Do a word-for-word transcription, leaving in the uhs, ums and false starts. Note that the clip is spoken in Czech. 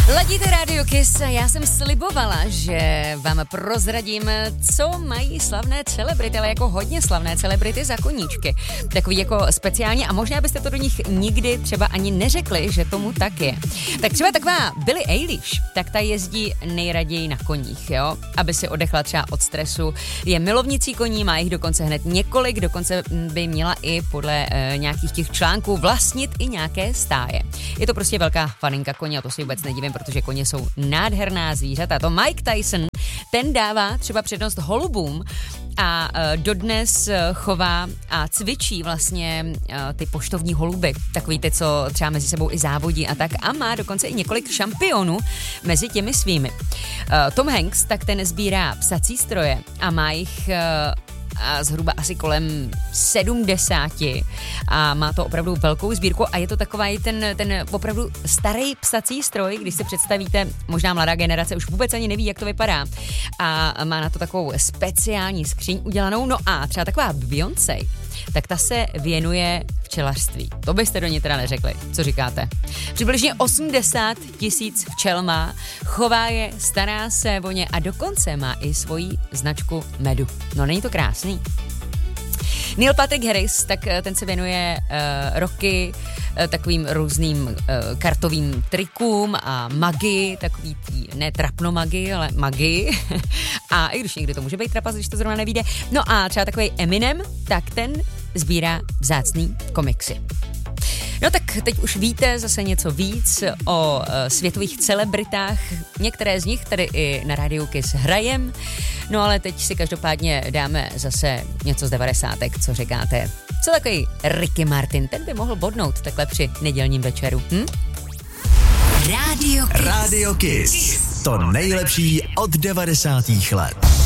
Ladíte Radio Kiss a já jsem slibovala, že vám prozradím, co mají slavné celebrity, ale jako hodně slavné celebrity za koníčky. Takový jako speciálně a možná byste to do nich nikdy třeba ani neřekli, že tomu tak je. Tak třeba taková Billie Eilish, tak ta jezdí nejraději na koních, jo, aby si odechla třeba od stresu. Je milovnicí koní, má jich dokonce hned několik, dokonce by měla i podle e, nějakých těch článků vlastnit i nějaké stáje. Je to prostě velká faninka koně a to si vůbec nedivím, protože koně jsou nádherná zvířata. To Mike Tyson, ten dává třeba přednost holubům a uh, dodnes uh, chová a cvičí vlastně uh, ty poštovní holuby, takový ty, co třeba mezi sebou i závodí a tak, a má dokonce i několik šampionů mezi těmi svými. Uh, Tom Hanks, tak ten sbírá psací stroje a má jich uh, a zhruba asi kolem sedmdesáti a má to opravdu velkou sbírku a je to takový ten, ten opravdu starý psací stroj, když si představíte, možná mladá generace už vůbec ani neví, jak to vypadá a má na to takovou speciální skříň udělanou, no a třeba taková Beyoncé, tak ta se věnuje včelařství. To byste do ní teda neřekli. Co říkáte? Přibližně osmdesát tisíc včel má, chová je, stará se o ně a dokonce má i svoji značku medu. No není to krásný? Neil Patrick Harris, tak ten se věnuje uh, roky uh, takovým různým uh, kartovým trikům a magii, takový tý, ne trapnomagii, ale magii. A i když někdy to může být trapas, když to zrovna nevíde. No a třeba takový Eminem, tak ten sbírá vzácný komiksy. No tak teď už víte zase něco víc o uh, světových celebritách. Některé z nich tady i na Radio Kiss hrajem. No ale teď si každopádně dáme zase něco z devadesátek, co říkáte. Co takový Ricky Martin, ten by mohl bodnout takhle při nedělním večeru. Hm? Radio Kiss. Radio Kiss. To nejlepší od devadesátých let.